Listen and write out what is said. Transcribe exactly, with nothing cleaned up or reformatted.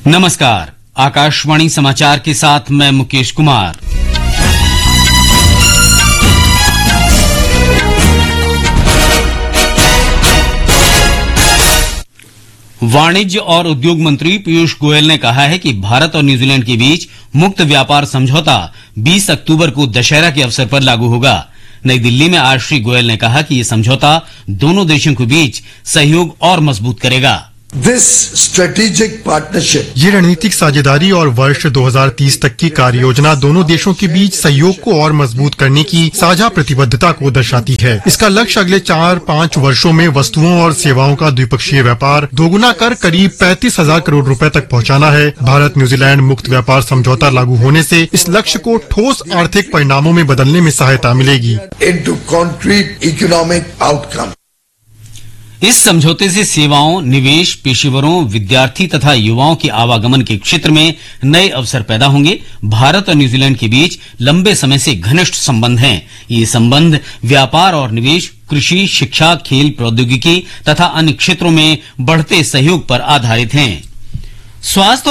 नमस्कार, आकाशवाणी समाचार के साथ मैं मुकेश कुमार। वाणिज्य और उद्योग मंत्री पीयूष गोयल ने कहा है कि भारत और न्यूजीलैंड के बीच मुक्त व्यापार समझौता बीस अक्टूबर को दशहरा के अवसर पर लागू होगा। नई दिल्ली में आज श्री गोयल ने कहा कि ये समझौता दोनों देशों के बीच सहयोग और मजबूत करेगा। This strategic partnership ये रणनीतिक साझेदारी और वर्ष दो हज़ार तीस तक की कार्य योजना दोनों देशों के बीच सहयोग को और मजबूत करने की साझा प्रतिबद्धता को दर्शाती है। इसका लक्ष्य अगले चार पाँच वर्षों में वस्तुओं और सेवाओं का द्विपक्षीय व्यापार दोगुना कर करीब पैंतीस हजार करोड़ रुपए तक पहुंचाना है। भारत न्यूजीलैंड मुक्त व्यापार समझौता लागू होने से इस लक्ष्य को ठोस आर्थिक परिणामों में बदलने में सहायता मिलेगी। into concrete economic outcome. इस समझौते से सेवाओं, निवेश, पेशेवरों, विद्यार्थी तथा युवाओं के आवागमन के क्षेत्र में नए अवसर पैदा होंगे। भारत और न्यूजीलैंड के बीच लंबे समय से घनिष्ठ संबंध हैं। ये संबंध व्यापार और निवेश, कृषि, शिक्षा, खेल, प्रौद्योगिकी तथा अन्य क्षेत्रों में बढ़ते सहयोग पर आधारित हैं। स्वास्थ्य